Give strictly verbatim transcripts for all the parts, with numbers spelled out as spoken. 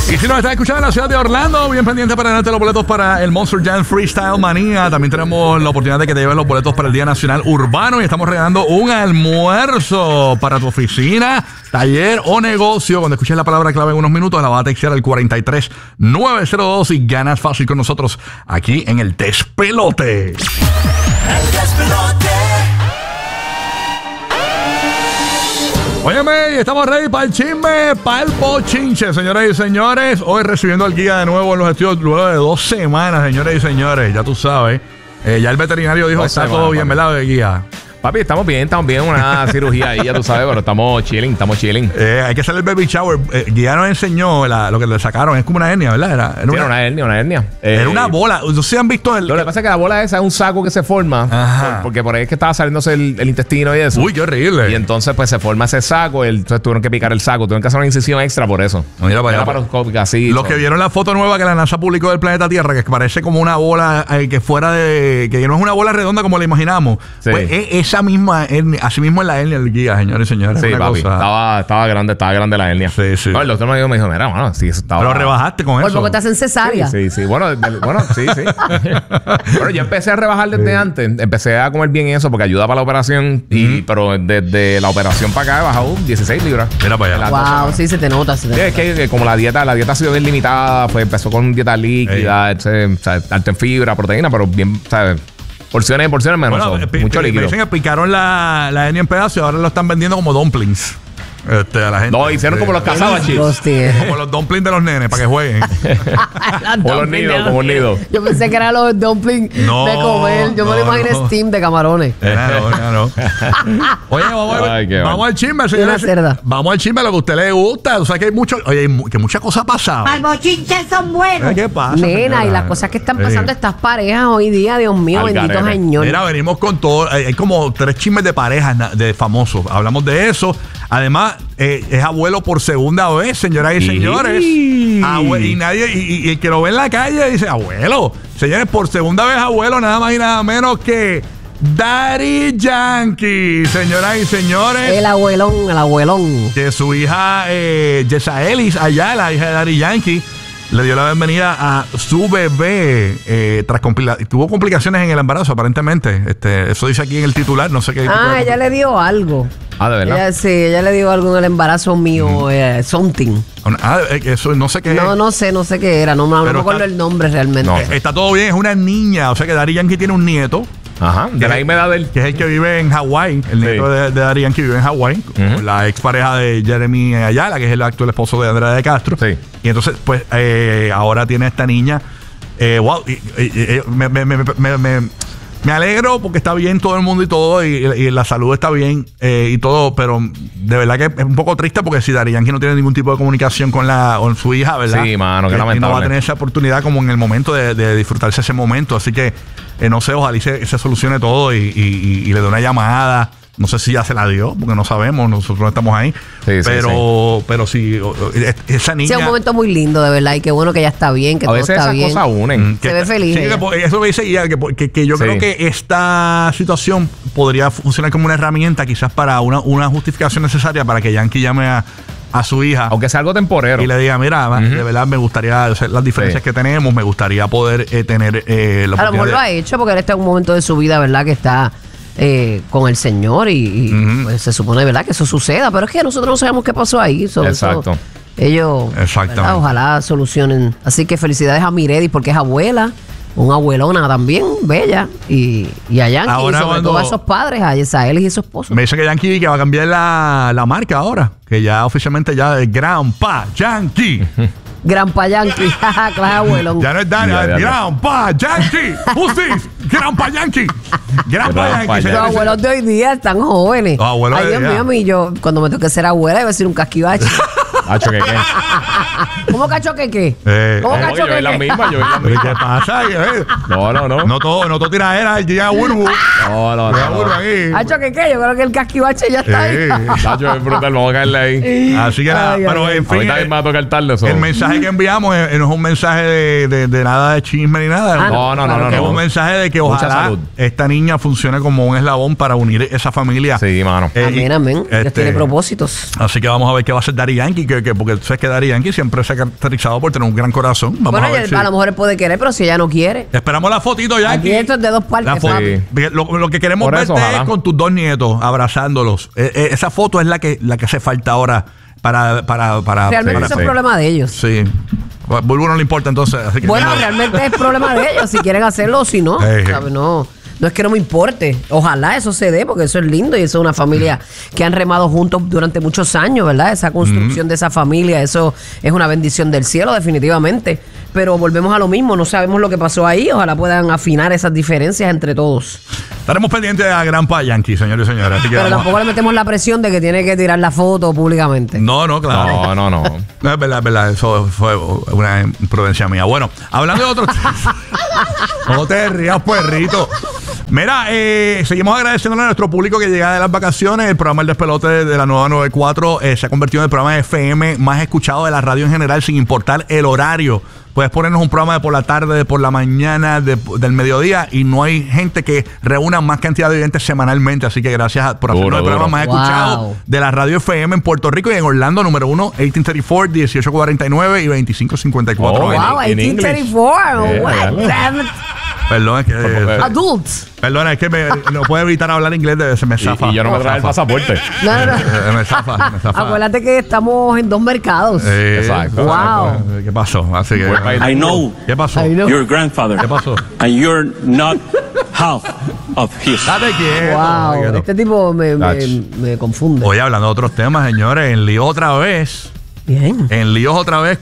Y si nos estás escuchando en la ciudad de Orlando, bien pendiente para ganarte los boletos para el Monster Jam Freestyle Manía. También tenemos la oportunidad de que te lleven los boletos para el Día Nacional Urbano. Y estamos regalando un almuerzo para tu oficina, taller o negocio. Cuando escuches la palabra clave en unos minutos, la vas a textear al cuatro tres nueve cero dos y ganas fácil con nosotros aquí en el Despelote. El Despelote. Óyeme, estamos ready para el chisme, para el bochinche, señoras y señores. Hoy recibiendo al guía de nuevo en los estudios luego de dos semanas, señores y señores. Ya tú sabes. Eh, ya el veterinario dijo, está todo bien, ¿verdad, guía? Papi, estamos bien, estamos bien. Una cirugía ahí, ya tú sabes, pero estamos chilling, estamos chilling. Eh, hay que hacer el baby shower. Eh, Guía nos enseñó la, lo que le sacaron. Es como una hernia, ¿verdad? Era, era, Sí, una, era una hernia, una hernia. era Eh, una bola. ¿Ustedes han visto el...? Lo que pasa es que la bola esa es un saco que se forma. Ajá. por- Porque por ahí es que estaba saliéndose el, el intestino y eso. Uy, qué horrible. Y entonces pues se forma ese saco. El, entonces tuvieron que picar el saco. Tuvieron que hacer una incisión extra por eso. No, mira para Era allá. laparoscópica, así. Los so. que vieron la foto nueva que la NASA publicó del planeta Tierra, que parece como una bola eh, que fuera de... que no es una bola redonda como la imaginamos. Sí. Pues es esa misma hernia, así mismo es la hernia del guía, señores y señores. Sí, Una papi. cosa- Estaba, estaba grande, estaba grande la hernia. Sí, sí. No, el doctor me dijo, me dijo, mira, bueno, sí, eso estaba... Pero rebajaste con Por eso. poco te hacen cesárea. Sí, sí, bueno, de- bueno, sí, sí. Bueno, yo empecé a rebajar desde antes. Empecé a comer bien eso porque ayuda para la operación. y Pero desde la operación para acá he bajado dieciséis libras. Mira para allá. La- Wow, sí, se te nota. Se te Sí, nota. es que eh, como la dieta, la dieta ha sido bien limitada, pues empezó con dieta líquida, este, o sea, alto en fibra, proteína, pero bien, ¿sabes? Porciones, porciones menos. Bueno, son, eh, pi- mucho pi- líquido. Me dicen que picaron la, la hernia en pedazos y ahora lo están vendiendo como dumplings. Este, a la gente. No, hicieron Sí. como los cazados chips. Hostia. Como los dumplings de los nenes para que jueguen. Las Como los dumplings nidos, de como un nido. Yo pensé que eran los dumplings No, de comer. Yo me lo no, imaginé no. steam de camarones. Era, no, era, no. Oye, vamos, a- Ay, qué vamos mal. al chisme, una señores. cerda. Vamos al chisme, lo que a usted le gusta. O sea, que hay mucho, oye, hay mu- que muchas cosas han pasado. Al bochinche son buenos. ¿Qué pasa? Nena, señora? y las cosas que están Sí. pasando estas parejas hoy día, Dios mío, Al bendito garete. señor. Mira, venimos con todo. Hay, hay como tres chismes de parejas na- de famosos. Hablamos de eso. Además, eh, es abuelo por segunda vez, señoras y señores. Abue- y nadie, y, y- y el que lo ve en la calle dice, abuelo. Señores, por segunda vez abuelo, nada más y nada menos que Daddy Yankee, señoras y señores. El abuelón, el abuelón. Que su hija eh, Yesaelis allá, la hija de Daddy Yankee, le dio la bienvenida a su bebé eh, tras compli- tuvo complicaciones en el embarazo aparentemente. Este, eso dice aquí en el titular, no sé qué. tipo Ah, de- ella le dio algo. Ah, de verdad. Ella, sí, ella le dio algo en el embarazo mío, eh, something. Ah, eh, eso no sé qué No, es. no sé, no sé qué era. No, me- no Pero me acuerdo está- el nombre realmente. No. Eh, Está todo bien, es una niña, o sea que Daddy Yankee tiene un nieto, Ajá, de la misma edad del... que es el que vive en Hawái, el Sí. nieto de, de Daddy Yankee vive en Hawái, Ujú. la expareja de Jeremy Ayala, que es el actual esposo de Andrea de Castro. Sí. Y entonces, pues, eh, ahora tiene esta niña. Eh, wow, y- y- y- me, me, me, me, me- me alegro porque está bien todo el mundo y todo, y, y la salud está bien eh, y todo, pero de verdad que es un poco triste porque si Daddy Yankee no tiene ningún tipo de comunicación con la con su hija, ¿verdad? Sí, mano, qué Eh, y no va a lamentable. tener esa oportunidad como en el momento de, de disfrutarse ese momento. Así que, eh, no sé, ojalá y se, se solucione todo y, y- y- y le dé una llamada. No sé si ya se la dio, porque no sabemos, nosotros no estamos ahí. Sí, sí, pero, pero sí, o- o- es- esa niña. Sí, es un momento muy lindo, de verdad. Y qué bueno que ella está bien, que A todo veces está esas bien. cosas unen. Mm, que- Se ve feliz sí, que ella. po- eso me dice Guía, que, po- que, que yo Sí. creo que esta situación podría funcionar como una herramienta, quizás para una, una justificación necesaria para que Yankee llame a, a su hija. Aunque sea algo temporero. Y le diga, mira, ma, de verdad me gustaría, o sea, las diferencias Sí. que tenemos, me gustaría poder eh, tener eh, la A lo mejor lo oportunidad ha hecho porque él está en un momento de su vida, ¿verdad? Que está eh, con el Señor y, y, Ujú. pues, se supone, ¿verdad? Que eso suceda. Pero es que nosotros no sabemos qué pasó ahí. So, eso- Exacto. ellos, Exactamente. ¿verdad? Ojalá solucionen. Así que felicidades a Miredi porque es abuela. Una abuelona también, bella. Y, y a Yankee, Ahora y sobre cuando- todo a esos padres, a Yesaelis y su esposo. Me dice que Yankee que va a cambiar la, la marca ahora, que ya oficialmente ya es Grandpa Yankee. Granpa Yankee, clase abuelón. Ya no es Dani, Ya, ya, ya. Grandpa Yankee. Who's this? Grandpa Yankee. Grandpa Grandpa Yankee. Yankee. Los señores. abuelos de hoy día están jóvenes. Los abuelos Ay, de Dios día. mío, a mí yo, cuando me toque ser abuela, iba a decir un casquivache. Hacho, ¿qué qué? ¿Cómo cacho que qué? Eh, ¿Cómo eh, No, cacho yo que vi la qué? misma, yo vi la ¿Pero misma. qué pasa? Eh, No, no, no. No todo, no todo tiraera, el día Burbu. No, no, Día no. Burbu no. aquí. ¿Cacho que qué? Yo creo que el casquivache ya está ahí. Eh, Hacho, es brutal, vamos a caerle ahí. Así que nada, Ay, ay, pero ay. en fin, Ahorita eh, me va a tocar tarde eso. el mensaje que enviamos eh, no es un mensaje de, de- de nada de chisme ni nada. Ah, No, no, no, no. Es no. un mensaje de que Mucha ojalá salud. esta niña funcione como un eslabón para unir esa familia. Sí, mano. Eh, Amén, y, amén. Dios este, tiene propósitos. Así que vamos a ver qué va a hacer Daddy Yankee, que, que- porque tú sabes que Daddy Yankee siempre se ha caracterizado por tener un gran corazón. Vamos Bueno, a ver ella- si- a lo mejor él puede querer, pero si ella no quiere. Esperamos la fotito ya. Aquí esto es de dos partes, La foto- papi. lo, lo que queremos Por eso, verte es ojalá. con tus dos nietos abrazándolos. Eh, eh, esa foto es la que, la que hace falta ahora para... para, para Realmente para- eso sí. es problema de ellos. Sí. A Bulbo no le importa entonces. Así que Bueno, no. realmente es problema de ellos, si quieren hacerlo o si no. Ey. ¿Sabes? No, no es que no me importe. Ojalá eso se dé, porque eso es lindo y eso es una familia que han remado juntos durante muchos años, ¿verdad? Esa construcción de esa familia, eso es una bendición del cielo, definitivamente. Pero volvemos a lo mismo, no sabemos lo que pasó ahí. Ojalá puedan afinar esas diferencias entre todos. Estaremos pendientes a Grandpa Yankee, señores y señores. Así que Pero vamos a- tampoco le metemos la presión de que tiene que tirar la foto públicamente. No, no, claro. No, no, no. No, es verdad, es verdad. Eso fue una imprudencia mía. Bueno, hablando de otros temas. No te rías, puerrito. Mira, eh, seguimos agradeciéndole a nuestro público que llega de las vacaciones. El programa El Despelote de la nueva noventa y cuatro eh, se ha convertido en el programa F M más escuchado de la radio en general, sin importar el horario. Puedes ponernos un programa de por la tarde, de por la mañana, de- del mediodía, y no hay gente que reúna más cantidad de oyentes semanalmente. Así que gracias a- por hacernos Duro, el programa duro. más Wow. escuchado de la radio F M en Puerto Rico y en Orlando, número uno, dieciocho treinta y cuatro, dieciocho cuarenta y nueve y veinticinco cincuenta y cuatro. Oh, Ay, Wow, en dieciocho treinta y English. cuatro. Yeah, What? yeah. Damn it. Perdón, es que... eh, Adults. Perdona, es que me, no puedo evitar hablar inglés, de, se me Y, zafa. y yo no me traje el Zafa. pasaporte. No, no, no. Eh, me zafa, me zafa. Acuérdate que estamos en dos mercados. Eh, Exacto. Wow. ¿Qué pasó? Así que... Buen país. I know ¿Qué pasó? I know. your grandfather. ¿Qué pasó? And you're not half of his. Date quieto. Wow. quieto. Este tipo me, me, Touch. me confunde. Oye, hablando de otros temas, señores, en lío otra vez. Bien. En líos otra vez,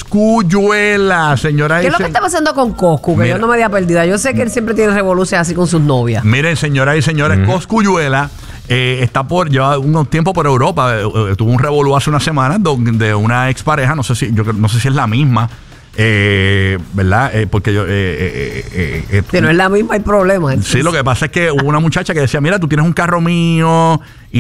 Cosculluela, señora. ¿Qué es lo que está pasando con Coscu? Que Mira. yo no me di perdida. Yo sé que él siempre tiene revoluciones así con sus novias. Miren, señoras y señores, Cosculluela eh, está por lleva unos tiempo por Europa. Eh, eh, tuvo un revolú hace una semana de una expareja, no sé si yo creo- no sé si es la misma, eh, ¿verdad? Eh, porque yo eh, eh, eh, eh, Si no es la misma, hay problemas. sí, lo que pasa es que hubo una muchacha que decía, mira, tú tienes un carro mío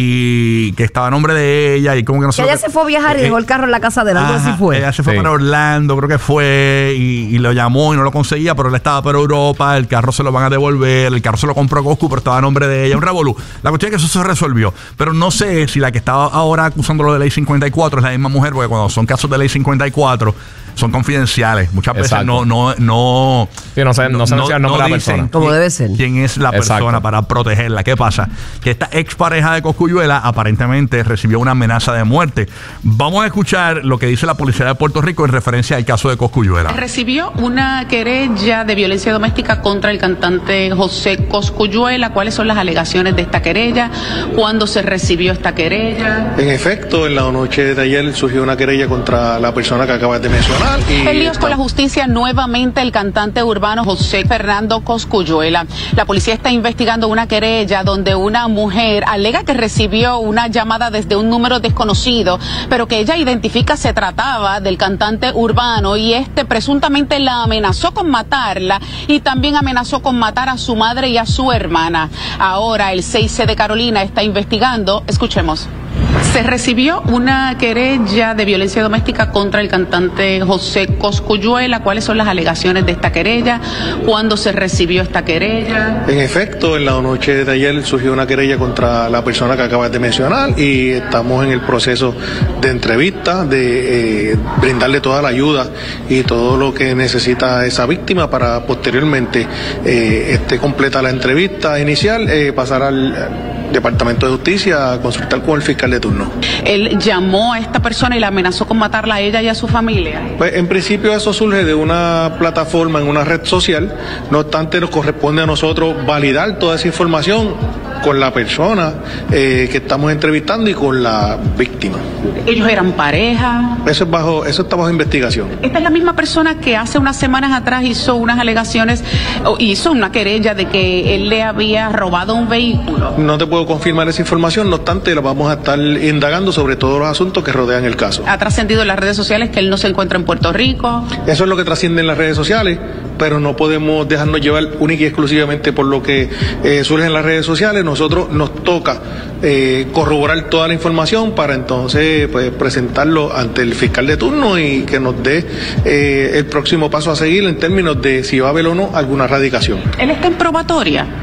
y que estaba a nombre de ella y como que no sé. Que lo ella que- se fue a viajar y eh, dejó el carro en la casa de él. Algo así Ajá, fue. Ella se fue Sí. para Orlando, creo que fue, y, y lo llamó y no lo conseguía, pero él estaba por Europa, el carro se lo van a devolver, el carro se lo compró Coscu, pero estaba a nombre de ella, un revolú. La cuestión es que eso se resolvió, pero no sé si la que estaba ahora acusándolo de ley cincuenta y cuatro es la misma mujer, porque cuando son casos de ley cincuenta y cuatro son confidenciales. Muchas veces Exacto. no, no, no, Sí, no se- no se menciona el nombre de la dicen persona. Como quién- debe ser. quién es la Exacto. persona para protegerla. ¿Qué pasa? Que esta expareja de Cosculluela aparentemente recibió una amenaza de muerte. Vamos a escuchar lo que dice la policía de Puerto Rico en referencia al caso de Cosculluela. Recibió una querella de violencia doméstica contra el cantante José Cosculluela. ¿Cuáles son las alegaciones de esta querella? ¿Cuándo se recibió esta querella? En efecto, en la noche de ayer surgió una querella contra la persona que acabas de mencionar. Y En líos con la justicia, nuevamente el cantante urbano José Fernando Cosculluela. La policía está investigando una querella donde una mujer alega que recibió una llamada desde un número desconocido, pero que ella identifica se trataba del cantante urbano y este presuntamente la amenazó con matarla y también amenazó con matar a su madre y a su hermana. Ahora el seis C de Carolina está investigando. Escuchemos. Se recibió una querella de violencia doméstica contra el cantante José Cosculluela. ¿Cuáles son las alegaciones de esta querella? ¿Cuándo se recibió esta querella? En efecto, en la noche de ayer surgió una querella contra la persona que acabas de mencionar y estamos en el proceso de entrevista, de eh, brindarle toda la ayuda y todo lo que necesita esa víctima para posteriormente eh, esté completa la entrevista inicial, eh, pasar al Departamento de Justicia a consultar con el fiscal de turno. Él llamó a esta persona y la amenazó con matarla a ella y a su familia. Pues en principio eso surge de una plataforma en una red social, no obstante nos corresponde a nosotros validar toda esa información con la persona eh, que estamos entrevistando y con la víctima. Ellos eran pareja. Eso es bajo, eso está bajo investigación. Esta es la misma persona que hace unas semanas atrás hizo unas alegaciones, o hizo una querella de que él le había robado un vehículo. No te puedo confirmar esa información, no obstante la vamos a estar indagando sobre todos los asuntos que rodean el caso. Ha trascendido en las redes sociales que él no se encuentra en Puerto Rico. Eso es lo que trasciende en las redes sociales, pero no podemos dejarnos llevar única y exclusivamente por lo que eh, surge en las redes sociales. Nosotros nos toca eh, corroborar toda la información para entonces pues, presentarlo ante el fiscal de turno y que nos dé eh, el próximo paso a seguir en términos de si va a haber o no alguna radicación. Él está en probatoria.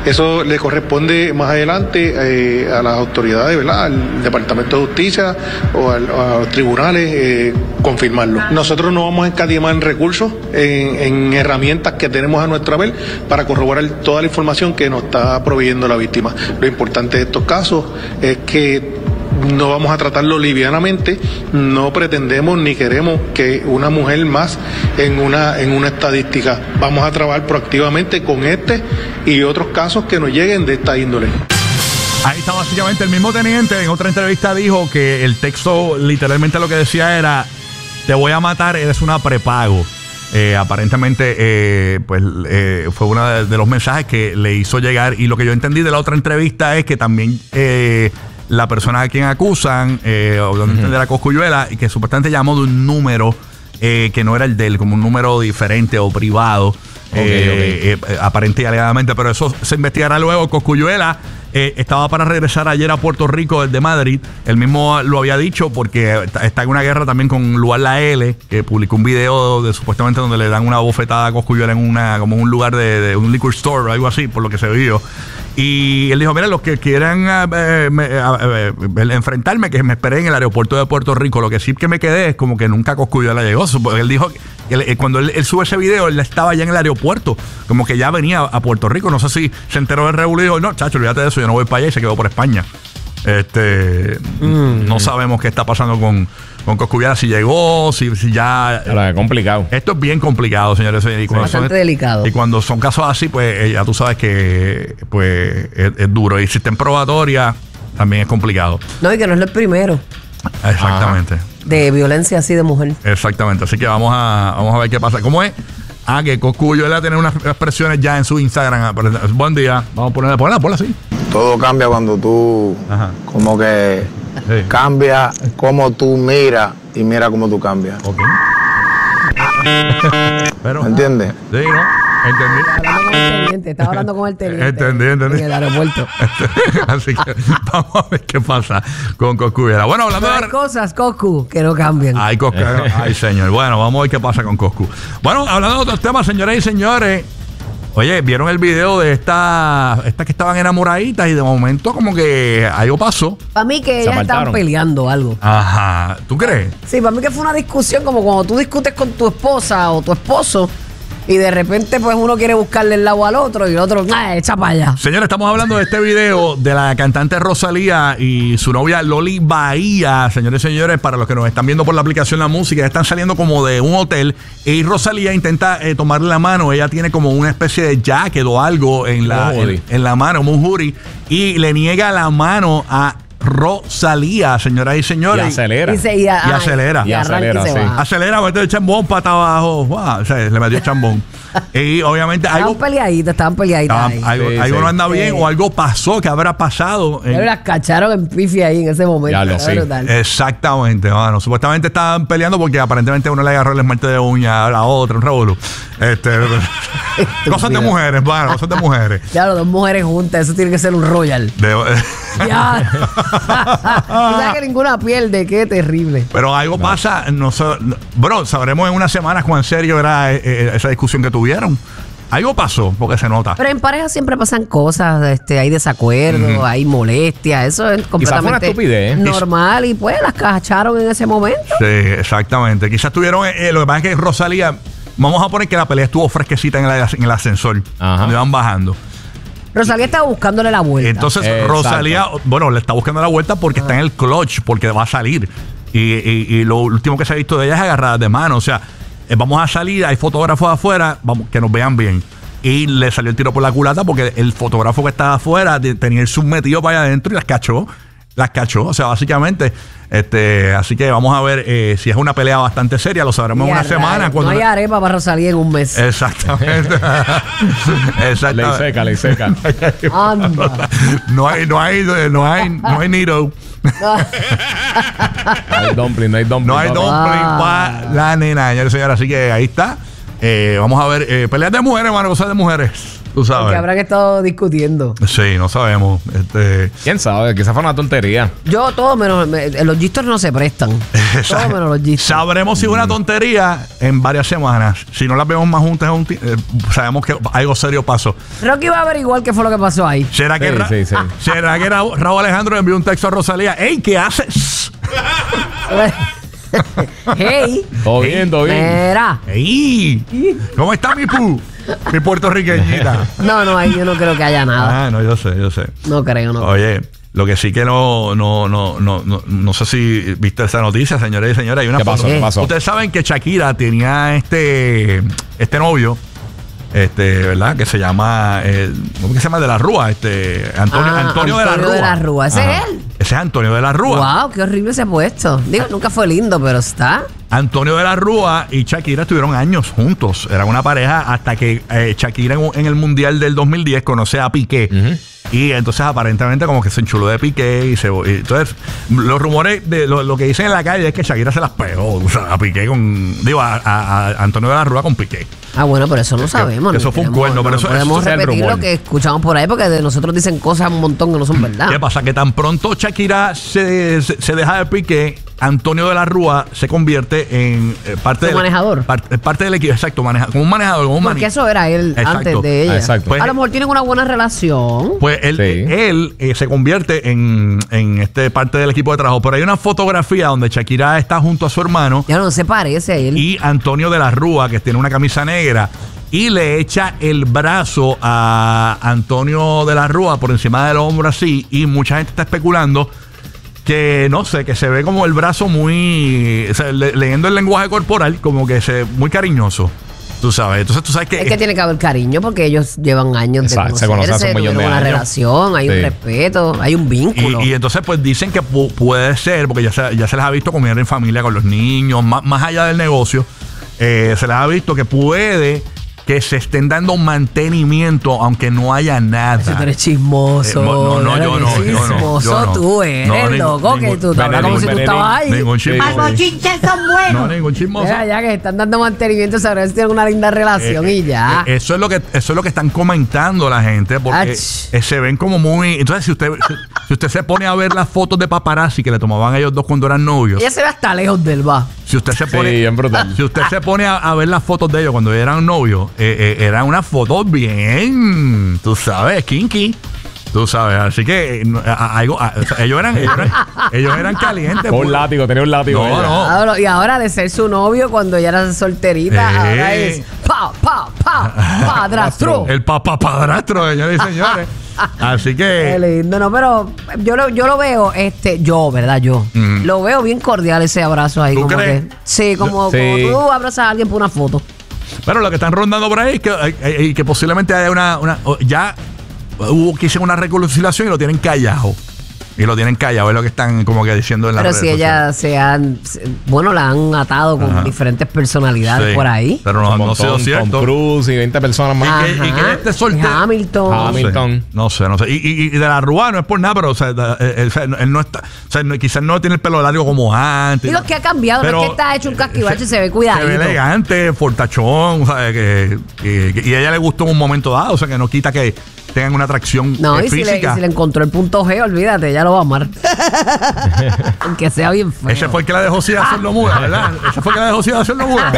Eso le corresponde más adelante eh, a las autoridades, ¿verdad? Al Departamento de Justicia o, al, o a los tribunales eh, confirmarlo. Nosotros no vamos a escatimar en recursos, en, en herramientas que tenemos a nuestra haber para corroborar toda la información que nos está proveyendo la víctima. Lo importante de estos casos es que no vamos a tratarlo livianamente, no pretendemos ni queremos que una mujer más en una, en una estadística. Vamos a trabajar proactivamente con este y otros casos que nos lleguen de esta índole. Ahí está básicamente el mismo teniente. En otra entrevista dijo que el texto literalmente lo que decía era: te voy a matar, eres una prepago. Eh, aparentemente eh, pues eh, fue uno de, de los mensajes que le hizo llegar. Y lo que yo entendí de la otra entrevista es que también eh, la persona a quien acusan, eh, o donde entender a Cosculluela, y que supuestamente llamó de un número eh, que no era el de él, como un número diferente o privado. Okay, eh, okay. Eh, aparente y alegadamente, pero eso se investigará luego. Cosculluela eh, estaba para regresar ayer a Puerto Rico desde Madrid. Él mismo lo había dicho porque está en una guerra también con Lugar La L, que publicó un video de supuestamente donde le dan una bofetada a Cosculluela en una como un lugar de, de un liquor store o algo así, por lo que se vio. Y él dijo: mira, los que quieran eh, me, eh, eh, enfrentarme, que me esperen en el aeropuerto de Puerto Rico. Lo que sí que me quedé es como que nunca Cosculluela llegó. Porque él dijo que él, cuando él, él sube ese video, él estaba ya en el aeropuerto, como que ya venía a Puerto Rico. No sé si se enteró del revuelo y dijo: no, chacho, olvídate de eso, yo no voy para allá, y se quedó por España. Este mm. No sabemos qué está pasando con, con Cosculluela, si llegó, si, si ya. Claro, es complicado. Esto es bien complicado, señores. Y cuando bastante son, delicado. Y cuando son casos así, pues ya tú sabes que pues es, es duro. Y si está en probatoria, también es complicado. No, y que no es el primero. Exactamente. Ajá. De violencia así de mujer. Exactamente. Así que vamos a, vamos a ver qué pasa. ¿Cómo es? Ah, que Cosculluela tiene unas expresiones ya en su Instagram. Buen día. Vamos a ponerla, ponla, ponla así. Todo cambia cuando tú, Ajá. como que sí. cambia cómo tú miras y mira cómo tú cambias. Ok. Pero, ¿me entiendes? Sí, ¿no? Entendí. Estaba hablando con el teniente, estaba hablando con el teniente. Entendí, entendí. En el aeropuerto. Así que vamos a ver qué pasa con Cosculluela. Bueno, hablando de... Hay cosas, Coscu, que no cambian. Ay, Coscu. Ay, señor. Bueno, vamos a ver qué pasa con Coscu. Bueno, hablando de otros temas, señoras y señores. Oye, ¿vieron el video de estas esta que estaban enamoraditas y de momento como que algo pasó? Para mí que ellas estaban peleando algo. Ajá. ¿Tú crees? Sí, para mí que fue una discusión como cuando tú discutes con tu esposa o tu esposo y de repente pues uno quiere buscarle el lado al otro y el otro, ¡ah, echa para allá! Señores, estamos hablando de este video de la cantante Rosalía y su novia Loli Bahía. Señores y señores, para los que nos están viendo por la aplicación La Música, están saliendo como de un hotel y Rosalía intenta eh, tomarle la mano. Ella tiene como una especie de jacket o algo en la, en, en la mano, como un hoodie, y le niega la mano a Rosalía, señoras y señores. Y acelera. Y, se, y, a, y acelera. Y, y acelera, sí. Acelera, mete el chambón para abajo. Wow, o sea, le metió el chambón. Y obviamente estaban algo. Peleaditas, estaban peleaditas. Estaban, algo sí, algo sí. no anda bien sí. o algo pasó que habrá pasado. En... las cacharon en pifi ahí en ese momento. Ya lo sé. Exactamente, bueno. Supuestamente estaban peleando porque aparentemente uno le agarró el esmalte de uña a la otra, un revolú. Este, cosas de mujeres, bueno, cosas de mujeres. Claro, dos mujeres juntas, eso tiene que ser un royal. De... ya. Tú sabes que ninguna pierde, qué terrible. Pero algo no. pasa, no sé, bro, sabremos en unas semanas cuán serio era eh, esa discusión que tuvieron. Algo pasó, porque se nota. Pero en pareja siempre pasan cosas, este, hay desacuerdos, mm. hay molestias, eso es completamente estupidez, ¿eh? normal y pues las cacharon en ese momento. Sí, exactamente. Quizás tuvieron, eh, lo que pasa es que Rosalía, vamos a poner que la pelea estuvo fresquecita en el, en el ascensor, Ajá. donde van bajando. Rosalía está buscándole la vuelta. Entonces, Exacto. Rosalía, bueno, le está buscando la vuelta porque ah. está en el clutch, porque va a salir. Y, y, y lo último que se ha visto de ella es agarrada de mano. O sea, eh, vamos a salir, hay fotógrafos afuera, vamos, que nos vean bien. Y le salió el tiro por la culata porque el fotógrafo que estaba afuera tenía el submetido para allá adentro y las cachó. Las cachó, o sea, básicamente, este, así que vamos a ver eh, si es una pelea bastante seria, lo sabremos en una raro. semana. Cuando no hay arepa para Rosalía en un mes. Exactamente. Exactamente. Ley seca, ley seca. Anda. No hay, no hay, no hay, no hay nido. No hay dumpling, no hay dumpling. No hay dumpling ah. para la nena, señores y señores. Así que ahí está. Eh, vamos a ver, eh, peleas de mujeres, hermano, cosas de mujeres. Tú sabes. Que habrán estado discutiendo. Sí, no sabemos. Este... ¿Quién sabe? Quizás fue una tontería. Yo, todo menos. me- los gistos no se prestan. Todo menos los gistos. Sabremos si es una tontería en varias semanas. Si no las vemos más juntas, es un ti- eh, sabemos que algo serio pasó. Rocky va a averiguar qué fue lo que pasó ahí. ¿Será que, Sí, Ra- sí, sí. ¿será que Ra- Raúl Alejandro le envió un texto a Rosalía? ¡Ey, ¿qué haces? Hey, Todo bien, todo bien. mira. ¡Ey! ¿Cómo está mi pu? Mi puertorriqueñita. No, no, ahí yo no creo que haya nada. Ah, no, yo sé, yo sé. No creo, no. Oye, lo que sí que no, no, no, no, no, no sé si viste esa noticia, señores y señores. Hay una ¿Qué pasó? foto. ¿Qué pasó? Ustedes saben que Shakira tenía este, este novio, este, ¿verdad? Que se llama, eh, ¿cómo que se llama? De la Rúa, este, Antonio, Ah, Antonio, de la Antonio Rúa. de la Rúa. ¿Ese Ajá. es él? Ese es Antonio de la Rúa. Wow, qué horrible se ha puesto. Digo, nunca fue lindo, pero está. Antonio de la Rúa y Shakira estuvieron años juntos. Era una pareja hasta que eh, Shakira en, en el Mundial del dos mil diez conoce a Piqué. Y entonces aparentemente como que se enchuló de Piqué y se... y entonces los rumores de lo, lo que dicen en la calle es que Shakira se las pegó, o sea, a Piqué con... Digo, a, a- a Antonio de la Rúa con Piqué. Ah, bueno, pero eso no sabemos. que no eso fue un queremos- cuerno, pero no eso- podemos eso es el repetir rumor. lo que escuchamos por ahí porque de nosotros dicen cosas un montón que no son verdad. ¿Qué pasa? Que tan pronto Shakira se, se, se deja de Piqué, Antonio de la Rúa se convierte en eh, parte Su del manejador. Parte, parte del equipo, exacto, maneja, como un manejador, como un Porque mani- eso era él Exacto. antes de ella. Exacto. Pues- a lo mejor tienen una buena relación. Pues él, Sí. él eh, se convierte en, en este parte del equipo de trabajo. Pero hay una fotografía donde Shakira está junto a su hermano Ya no se parece a él. y Antonio de la Rúa, que tiene una camisa negra, y le echa el brazo a Antonio de la Rúa por encima del hombro así. Y mucha gente está especulando que, no sé, que se ve como el brazo muy... O sea, le- leyendo el lenguaje corporal, como que se muy cariñoso. Tú sabes. Entonces tú sabes que... Es que tiene que haber cariño porque ellos llevan años de Exacto, se conocerse, conocen hace un millón tuvieron de una años. relación, hay un Sí. respeto, hay un vínculo. Y, y entonces pues dicen que pu- puede ser, porque ya se, ya se les ha visto comer en familia con los niños, más, más allá del negocio, eh, se les ha visto que puede que se estén dando mantenimiento aunque no haya nada. Si tú eres chismoso. Eh, no, no, claro yo que no, yo no, chismoso yo no. tú eres, No, ni- loco, que ningún- tú te hablas como ningún- si tú ningún- estabas ahí. Ningún chismoso. Los chistes son buenos. No, ningún chismoso. Mira, ya que están dando mantenimiento, sabrán si tienen una linda relación Eh, y ya. eh, eso es lo que eso es lo que están comentando la gente porque Ach. eh, se ven como muy. Entonces si usted si, si usted se pone a ver las fotos de paparazzi que le tomaban a ellos dos cuando eran novios, Ella se ve hasta lejos del va. si usted se pone Sí, bien brutal. si usted se pone a, a ver las fotos de ellos cuando eran novios, eh, eh, eran unas fotos bien, tú sabes, kinky. Tú sabes, así que eh, no, a- a- algo, a- o sea, ellos eran ellos eran, ellos eran calientes. Con pues. un látigo, tenía un látigo. No, ella. no. Ahora- y ahora de ser su novio cuando ella era solterita, Eh. ahora es pa, pa, pa, padrastro. El papá padrastro, señores y señores. Así Qué que lindo, no, pero yo lo, yo lo veo, este, yo, ¿verdad? Yo Mm. lo veo bien cordial ese abrazo ahí. ¿Tú Como crees? que, sí, como, Sí. como tú abrazas a alguien por una foto. pero lo que están rondando por ahí es que, eh, eh, que posiblemente haya una, una o- ya hubo que hicieron una reconciliación y lo tienen callado. Y lo tienen callado, es lo que están como que diciendo en las Pero redes si ella sociales. se han, se- bueno, la han atado con Ajá. diferentes personalidades Sí, por ahí. Pero no, Un no ha montón, sido cierto. Tom Cruise y veinte personas más. que- y que este soltero- Hamilton. Ah, Hamilton. No sé, no sé. Y, y- y de la Rúa no es por nada, pero o sea, da- eh, eh, o sea, él no está, o sea, no- quizás no tiene el pelo largo como antes. Digo que ha cambiado, no es que está hecho un casquivache y se ve cuidadito. Se ve elegante, fortachón, o sea, que, que- que- y a ella le gustó en un momento dado, o sea, que no quita que tengan una atracción No, eh, y si, le, y física. si le encontró el punto G, olvídate, ella lo va a amar. Aunque sea bien feo. Ese fue el que la dejó sin hacerlo muda, ¿verdad? Ese fue el que la dejó sin hacerlo muda.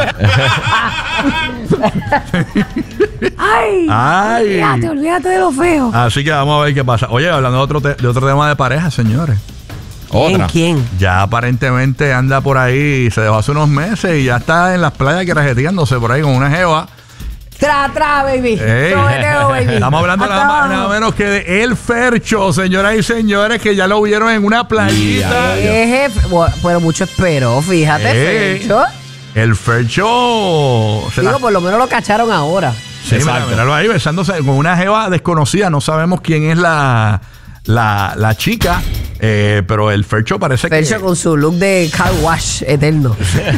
Ay, Ay. olvídate, olvídate de lo feo. Así que vamos a ver qué pasa. Oye, hablando de otro, te- de otro tema de pareja, señores. Otra. ¿Quién? Ya aparentemente anda por ahí, se dejó hace unos meses y ya está en las playas querajeteándose por ahí con una jeva. Tra, tra, baby. Ey. Sobeteo, baby. Estamos hablando Hasta nada, más, abajo. nada menos que de El Fercho, señoras y señores, que ya lo vieron en una playita. Eh, jefe, bueno, pero mucho espero, fíjate, Eh, Fercho. El Fercho. se la- Digo, por lo menos lo cacharon ahora. Sí, mira, Exacto. míralo ahí besándose con una jeva desconocida. No sabemos quién es la, la, la chica, eh, pero el Fercho parece Fercho que. con su look de car wash eterno.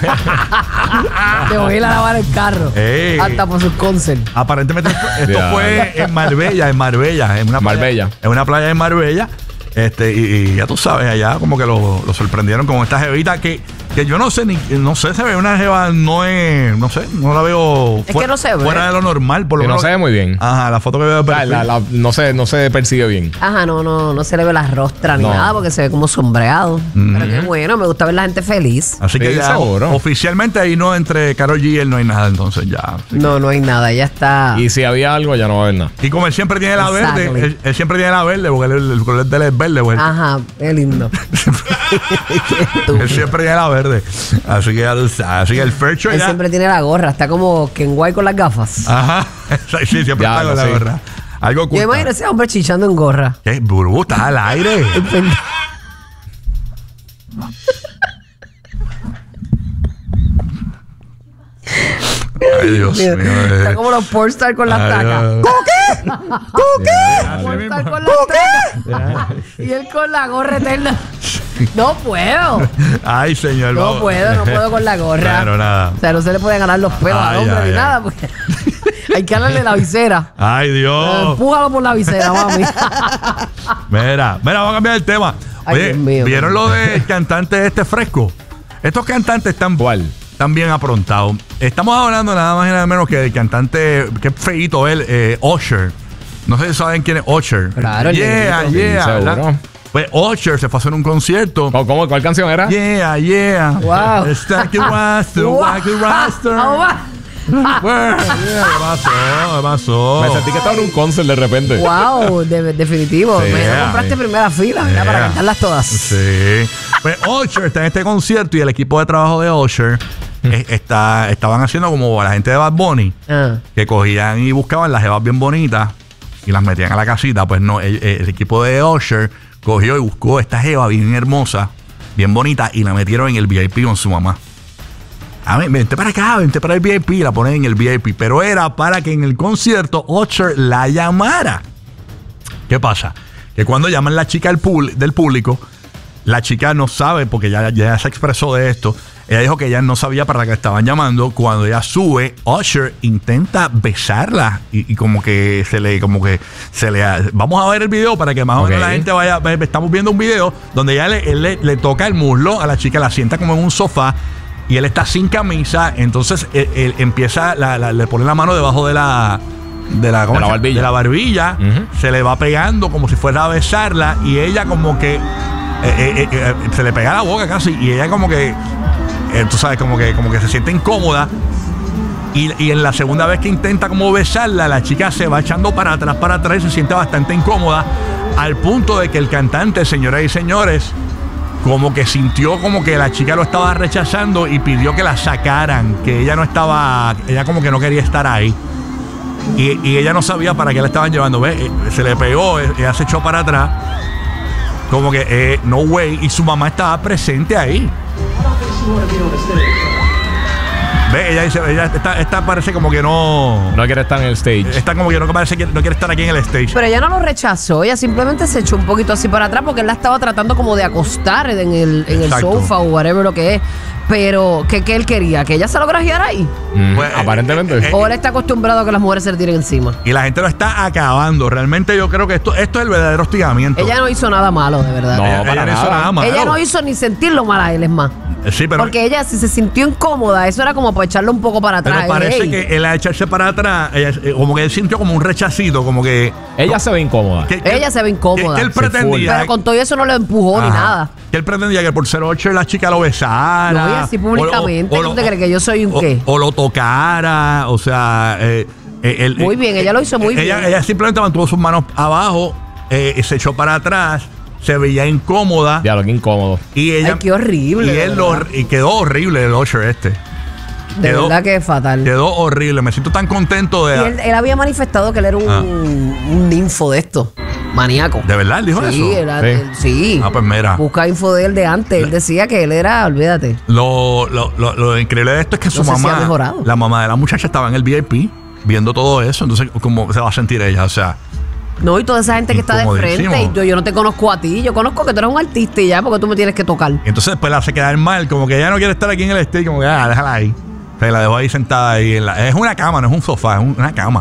Te voy a ir a lavar el carro. Ey. Hasta por sus concert. Aparentemente esto, esto Ya. fue en Marbella, en Marbella, en una playa, Marbella. en una playa en Marbella. Este, y, y ya tú sabes, allá como que lo, lo sorprendieron con esta jevita que Que yo no sé, ni no sé, se ve una jeva, no es, no sé, no la veo Es fuera, que no se ve. fuera de lo normal. Por lo Que no menos- se ve muy bien. Ajá, la foto que veo de O sea, perfil. la- la- no, se, no se percibe bien. Ajá, no, no, no se le ve la rostra ni No. nada porque se ve como sombreado. Pero qué bueno, me gusta ver la gente feliz. Así que Sí, ya seguro. oficialmente ahí no, entre Karol G y él no hay nada, entonces ya. No, no hay nada, ya está. Y si había algo, ya no va a haber nada. Y como él siempre tiene la Exactly. verde, él, él siempre tiene la verde, porque él- el color de él es verde, pues. Ajá, qué lindo. Él siempre tiene la verde. Así que ya tú sabes. Así que el Fercho Él ya. siempre tiene la gorra, está como Ken White con las gafas. Ajá. Sí, siempre Ya, está con no, la sí. gorra. Algo Yo oculta. imagino ese hombre chichando en gorra. ¿Qué? Burbu, está al aire. Ay, Dios mío. Está eh. como los pornstar con las Ay, tacas. Dios. Pornstar con las tacas. Y él con la gorra eterna. No puedo. Ay, señor. No vamos. puedo, no puedo con la gorra. Claro, nada. O sea, no se le pueden ganar los pelos al Ay, hombre ay, ni ay. nada. Porque hay que darle la visera. Ay, Dios. Empújalo por la visera, mami. Mira, mira, vamos a cambiar el tema. Ay, Oye, Dios mío. ¿vieron lo del cantante este fresco? Estos cantantes están, ¿Cuál? están bien aprontados. Estamos hablando nada más y nada menos que del cantante, que feíto él, eh, Usher. No sé si saben quién es Usher. Claro, el Yeah, negrito. yeah, Sí, ¿verdad? seguro. Pues Usher se fue a hacer un concierto. ¿Cómo, cómo- cuál canción era? Yeah, yeah. Wow. Stack your roster, Wow. whack your roster. Ah, va. Well, yeah, ¿Qué pasó? ¿Qué pasó? Me sentí que estaba en un concert de repente. Wow, de- definitivo. Sí, Me yeah. compraste primera fila, ¿verdad? Para Yeah. cantarlas todas. Sí. Pues Usher está en este concierto y el equipo de trabajo de Usher eh, está, estaban haciendo como la gente de Bad Bunny, Ah. que cogían y buscaban las jevas bien bonitas y las metían a la casita. Pues no, el, el equipo de Usher cogió y buscó esta jeva bien hermosa, bien bonita, y la metieron en el V I P con su mamá. A ver, vente para acá, vente para el V I P, la ponen en el V I P. Pero era para que en el concierto Usher la llamara. ¿Qué pasa? Que cuando llaman la chica del, pub- del público, la chica no sabe, porque ya, ya se expresó de esto. Ella dijo que ella no sabía para qué estaban llamando. Cuando ella sube, Usher intenta besarla y, y como que se le, como que se le. Vamos a ver el video para que más o menos Ok. la gente vaya. Estamos viendo un video donde ella le, él le, le toca el muslo a la chica, la sienta como en un sofá y él está sin camisa. Entonces él, él empieza, la- la- le pone la mano debajo de la. De la, ¿cómo De la se- barbilla. de la barbilla, Ujú. se le va pegando como si fuera a besarla y ella como que eh, eh, eh, eh, se le pega la boca casi y ella como que eh, tú sabes como que como que se siente incómoda y, y en la segunda vez que intenta como besarla la chica se va echando para atrás para atrás y se siente bastante incómoda al punto de que el cantante, señoras y señores, como que sintió como que la chica lo estaba rechazando y pidió que la sacaran, que ella no estaba, ella como que no quería estar ahí. Y, y ella no sabía para qué la estaban llevando. ¿Ves? Eh, Se le pegó, eh, ella se echó para atrás. Como que, eh, no way. Y su mamá estaba presente ahí. ¿Ves? Ella dice, ella está, esta parece como que no. No quiere estar en el stage. Está como que no parece que no quiere estar aquí en el stage. Pero ella no lo rechazó, ella simplemente se echó un poquito así para atrás porque él la estaba tratando como de acostar en el, en el Exacto. sofá o whatever lo que es. Pero, ¿qué, qué él quería? ¿Que ella se lo grajeara ahí? Mm, Pues, eh, aparentemente. eh, ¿O él está acostumbrado a que las mujeres se le tiren encima? Y la gente lo está acabando. Realmente yo creo que esto, esto es el verdadero hostigamiento. Ella no hizo nada malo, de verdad. No, Ella- para ella no hizo nada. nada malo. Ella no hizo ni sentirlo mal a él, es más. Sí, pero. Porque ella, si se sintió incómoda, eso era como para echarlo un poco para atrás. Pero parece Ey. que él a echarse para atrás, ella- eh, como que él sintió como un rechacito, como que. Ella se ve incómoda. que- que- Ella se ve incómoda. Que, que él Sí, pretendía. Pero con todo eso no lo empujó ni Ajá. nada. Que él pretendía que por ser ocho la chica lo besara. No, y así públicamente, ¿tú te crees que yo soy un o- qué? O lo tocara, o sea. eh, eh, él- Muy eh, bien, ella lo hizo muy ella, bien. Ella simplemente mantuvo sus manos abajo, eh, y se echó para atrás, se veía incómoda. Ya, lo que incómodo. Y ella. Ay, qué horrible, Y de él lo, verdad. y quedó horrible el Usher este. De Quedó- verdad que es fatal. Quedó horrible. Me siento tan contento de. Y él, él había manifestado que él era un, Ah. un ninfo de esto, maníaco. ¿De verdad él dijo Sí, eso? era- Sí. él- sí. Ah, pues mira. Busca info de él de antes. Él decía que él era, olvídate. Lo, lo, lo, lo increíble de esto es que su No sé si mamá, ha mejorado. la mamá de la muchacha estaba en el V I P viendo todo eso. Entonces, ¿cómo se va a sentir ella? O sea, No, y toda esa gente que está de Incomodísimo. frente. Y yo, yo no te conozco a ti. Yo conozco que tú eres un artista y ya, porque tú me tienes que tocar. entonces después la hace quedar mal, como que ella no quiere estar aquí en el stage, como que, ah, déjala ahí. Se la dejó ahí sentada ahí. En la, es una cama, no es un sofá, es un- una cama.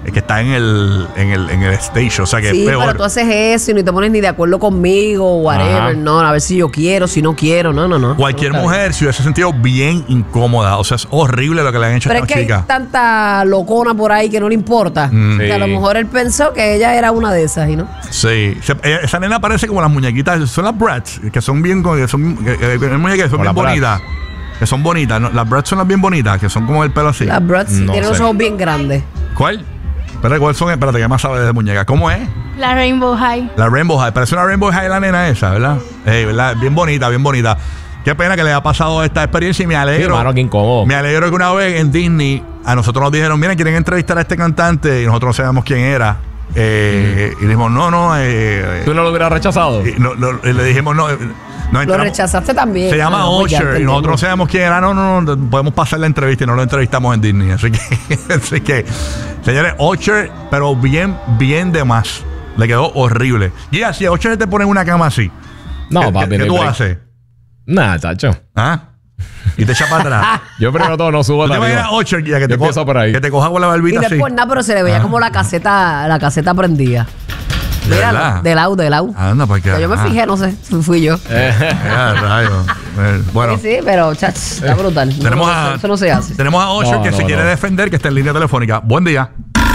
que está en el, en el, en el stage. O sea que Sí, es peor. pero tú haces eso y ni te pones ni de acuerdo conmigo, whatever. Ajá. No, a ver si yo quiero, si no quiero. No, no, no. Cualquier No está bien. mujer se hubiese sentido bien incómoda. O sea, es horrible lo que le han hecho Pero a es esta que chica. hay tanta locona por ahí que no le importa. Mm. Que a lo Sí. mejor él pensó que ella era una de esas, ¿y no? Sí. Se- ella- esa nena parece como las muñequitas. Son las Bratz, que son bien. Que son, que, que- que- muñequitas que son Como bien las Bratz. bonitas. Que son bonitas. ¿no? Las Bratz son las bien bonitas, que son como el pelo así. Las Bratz No tienen los sé. ojos bien grandes. ¿Cuál? Espérate, ¿cuál son? Espérate, que más sabe de muñeca. ¿Cómo es? La Rainbow High. La Rainbow High. Parece una Rainbow High la nena esa, ¿verdad? Eh, ¿verdad? Bien bonita, bien bonita. Qué pena que le haya pasado esta experiencia y me alegro. Sí, mano, qué incómodo. Me alegro que una vez en Disney a nosotros nos dijeron, miren, quieren entrevistar a este cantante y nosotros no sabíamos quién era. Eh, Y dijimos, no, no. Eh, ¿Tú no lo hubieras rechazado? y no, no, y le dijimos, no. eh, nos Lo enteramos- rechazaste también. Se llama Ah, pues ya Usher y entendemos. nosotros no sabemos quién era. No, no, no, podemos pasar la entrevista y no lo entrevistamos en Disney. Así que, así que señores, Usher, pero bien, bien de más. Le quedó horrible. Y así, a Usher te ponen una cama así. No, ¿Qué, papi. ¿qué no hay tú break. haces? Nah, chacho. ¿Ah? Y te echa para atrás. Yo primero todo no subo ¿Tú te la imaginas Usher ya que Yo te, co- empiezo por ahí. que te coja con la Y barbita no es así? por nada, pero se le veía Ah. como la caseta, la caseta prendida. ¿De Mira, verdad? de lado, de lado. Anda, porque. Yo me ah, fijé, no sé, fui yo. ya, rayos. Eh, Bueno. Sí, sí, pero chach, está brutal. No, Tenemos no, a, eso no se hace. Tenemos a Usher No, que no, se quiere no. defender, que está en línea telefónica. Buen día.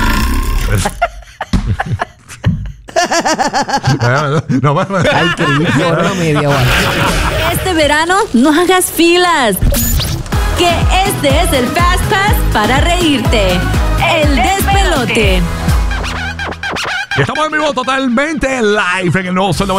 no, no, no. Ay, qué rico, no medio, vale. Este verano no hagas filas. Que este es el Fast Pass para reírte. El despelote. Y estamos en vivo totalmente live en el nuevo Sol